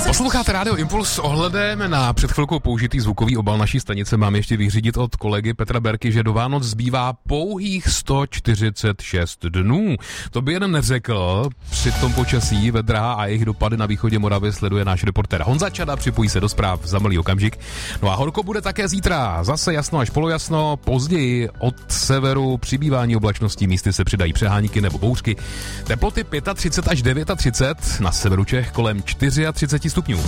Posloucháte Rádio Impuls s ohledem na před chvilkou použitý zvukový obal naší stanice. Mám ještě vyřídit od kolegy Petra Berky, že do Vánoc zbývá pouhých 146 dnů. To by jeden neřekl. Při tom počasí vedra a jejich dopady na východě Moravy sleduje náš reportér Honza Čada, připojí se do zpráv za malý okamžik. No a horko bude také zítra. Zase jasno až polojasno, později od severu přibývání oblačností, místy se přidají přehánky nebo bouřky. Teploty 35 až 39, na severu Čech kolem 34 stupňů.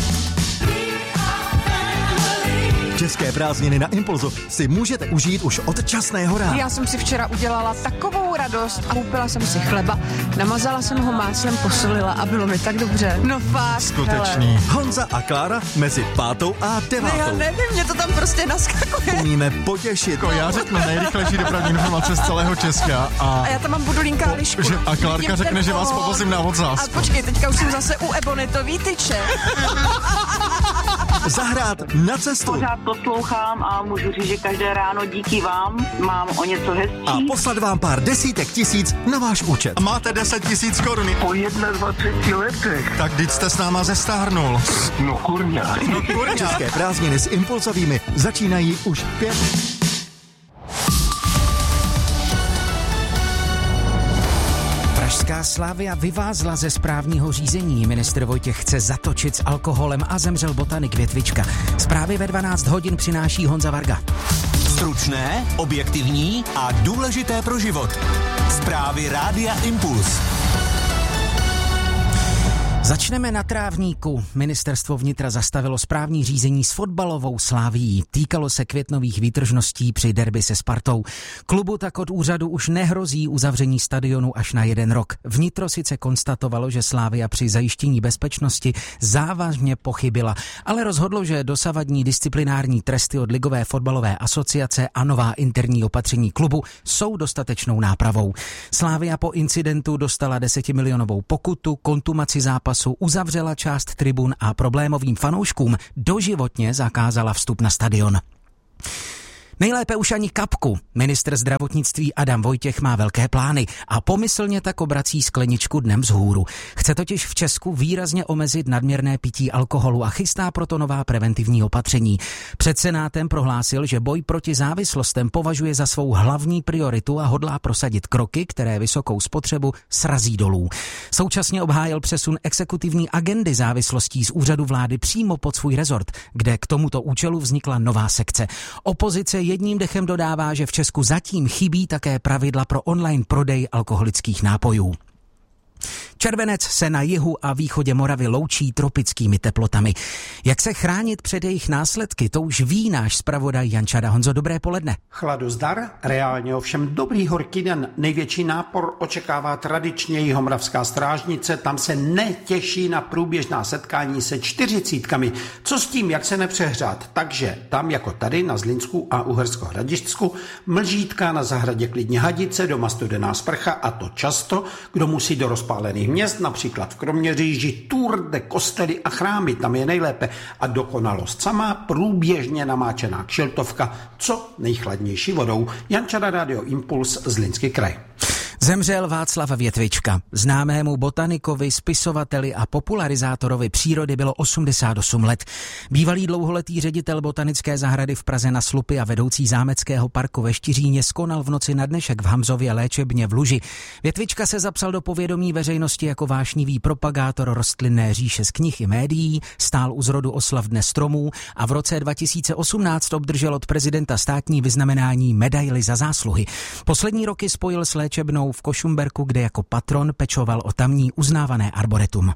České prázdniny na Impulzu si můžete užít už od časného rána. Já jsem si včera udělala takovou radost a koupila jsem si chleba, namazala jsem ho máslem, posolila a bylo mi tak dobře. No fakt. Skutečný. Hele. Honza a Klára mezi 5. a 9. No já nevím, mě to tam prostě naskakuje. Umíme potěšit. Já řeknu nejrychlejší dopravní informace z celého Česka. A já tam mám budulínka a lišku. A Klárka řekne, že vás povozím na Ocásku. A počkej, teďka už jsem zase u Ebonitový tyče. Zahrát na cestu. Pořád poslouchám a můžu říct, že každé ráno díky vám mám o něco hezčí. A poslat vám pár desítek tisíc na váš účet. A máte 10 000 korun. Po 21 letech. Tak vždyť jste s náma zestárnul. No kurňa. České prázdniny s Impulsovými začínají už 5. Pražská Slavia vyvázla ze správního řízení. Ministr Vojtěch chce zatočit s alkoholem a zemřel botanik Větvička. Zprávy ve 12 hodin přináší Honza Varga. Stručné, objektivní a důležité pro život. Zprávy Rádia Impuls. Začneme na trávníku. Ministerstvo vnitra zastavilo správní řízení s fotbalovou Slavií. Týkalo se květnových výtržností při derby se Spartou. Klubu tak od úřadu už nehrozí uzavření stadionu až na 1 rok. Vnitro sice konstatovalo, že Slavia při zajištění bezpečnosti závažně pochybila, ale rozhodlo, že dosavadní disciplinární tresty od Ligové fotbalové asociace a nová interní opatření klubu jsou dostatečnou nápravou. Slavia po incidentu dostala 10milionovou pokutu, kontumaci zápasu, uzavřela část tribun a problémovým fanouškům doživotně zakázala vstup na stadion. Nejlépe už ani kapku. Ministr zdravotnictví Adam Vojtěch má velké plány a pomyslně tak obrací skleničku dnem vzhůru. Chce totiž v Česku výrazně omezit nadměrné pití alkoholu a chystá proto nová preventivní opatření. Před Senátem prohlásil, že boj proti závislostem považuje za svou hlavní prioritu a hodlá prosadit kroky, které vysokou spotřebu srazí dolů. Současně obhájil přesun exekutivní agendy závislostí z úřadu vlády přímo pod svůj rezort, kde k tomuto účelu vznikla nová sekce. Opozice jedním dechem dodává, že v Česku zatím chybí také pravidla pro online prodej alkoholických nápojů. Červenec se na jihu a východě Moravy loučí tropickými teplotami. Jak se chránit před jejich následky, to už ví náš zpravodaj Jan Čada. Honzo, dobré poledne. Chladozdar, reálně ovšem dobrý horký den. Největší nápor očekává tradičně jihomoravská strážnice, tam se netěší na průběžná setkání se 40. Co s tím, jak se nepřehřát? Takže tam jako tady na Zlinsku a Uhersko-Hradišťsku mlžítka, na zahradě klidně hadice, doma studená sprcha a to často, kdo musí do rozpálených měst, například v Kroměříži, Tour de kostely a chrámy, tam je nejlépe a dokonalost sama, průběžně namáčená kšiltovka, co nejchladnější vodou. Jan Čada, Radio Impuls, Zlínský kraj. Zemřel Václav Větvička. Známému botanikovi, spisovateli a popularizátorovi přírody bylo 88 let. Bývalý dlouholetý ředitel botanické zahrady v Praze na Slupi a vedoucí zámeckého parku ve Štiříně skonal v noci na dnešek v Hamzově léčebně v Luži. Větvička se zapsal do povědomí veřejnosti jako vášnivý propagátor rostlinné říše z knih i médií, stál u zrodu oslav Dne stromů a v roce 2018 obdržel od prezidenta státní vyznamenání medaili za zásluhy. Poslední roky spojil s léčebnou v Košumberku, kde jako patron pečoval o tamní uznávané arboretum.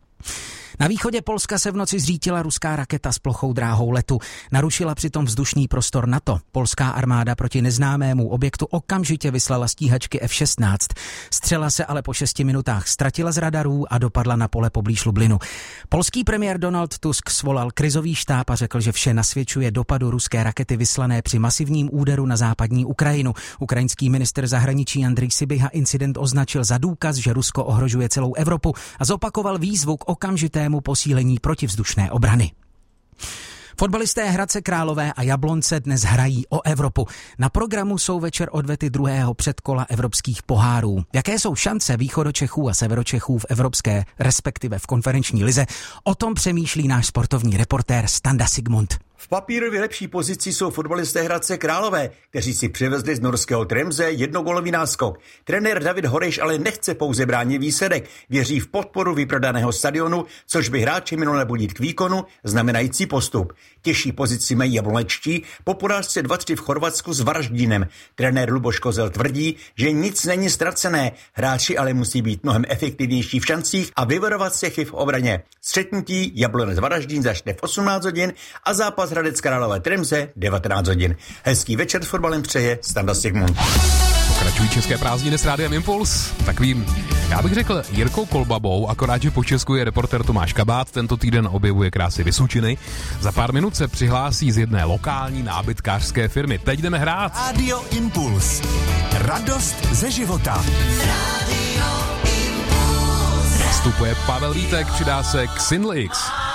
Na východě Polska se v noci zřítila ruská raketa s plochou dráhou letu. Narušila přitom vzdušný prostor NATO. Polská armáda proti neznámému objektu okamžitě vyslala stíhačky F-16. Střela se ale po 6 minutách ztratila z radarů a dopadla na pole poblíž Lublinu. Polský premiér Donald Tusk svolal krizový štáb a řekl, že vše nasvědčuje dopadu ruské rakety vyslané při masivním úderu na západní Ukrajinu. Ukrajinský ministr zahraničí Andrej Sybiha incident označil za důkaz, že Rusko ohrožuje celou Evropu a zopakoval výzvu k okamžitému posílení protivzdušné obrany. Fotbalisté Hradce Králové a Jablonce dnes hrají o Evropu. Na programu jsou večer odvety druhého předkola evropských pohárů. Jaké jsou šance Východočechů a Severočechů v evropské, respektive v konferenční lize? O tom přemýšlí náš sportovní reportér Standa Sigmund. V papírově lepší pozici jsou fotbalisté Hradce Králové, kteří si přivezli z norského Tremze jednogólový náskok. Trenér David Horeš ale nechce pouze bránit výsledek, věří v podporu vyprodaného stadionu, což by hráče mělo nabudit k výkonu, znamenající postup. Těžší pozici mají jablonečtí po porážce 2-3 v Chorvatsku s Varaždínem. Trenér Luboš Kozel tvrdí, že nic není ztracené, hráči ale musí být mnohem efektivnější v šancích a vyvarovat se chyb v obraně. Střetnutí Jablonec Varaždín začne v 18 hodin a zápas Hradec Králové Tremze 19 hodin. Hezký večer s fotbalem přeje Standa Sigmund. Pokračují české prázdniny s Rádiem Impuls. Takovým, já bych řekl, Jirkou Kolbabou, akorát, že po Česku je reportér Tomáš Kabát, tento týden objevuje krásy Vysočiny. Za pár minut se přihlásí z jedné lokální nábytkářské firmy. Teď jdeme hrát. Radio Impuls. Radost ze života. Nastupuje Pavel Vítek, přidá se Xinlix.